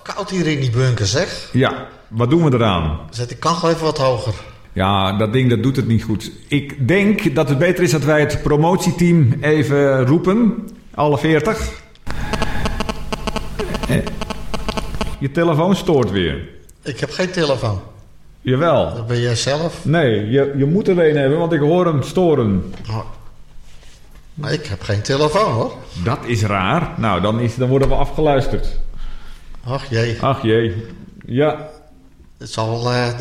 koud hier in die bunker, zeg. Ja, wat doen we eraan? Zet die kachel even wat hoger. Ja, dat ding dat doet het niet goed. Ik denk dat het beter is dat wij het promotieteam even roepen. Alle 40. Je telefoon stoort weer. Ik heb geen telefoon. Jawel. Dat ben jij zelf. Nee, je moet er een hebben, want ik hoor hem storen. Oh. Maar ik heb geen telefoon, hoor. Dat is raar. Nou, dan worden we afgeluisterd. Ach jee. Ach jee. Ja. Het zal wel...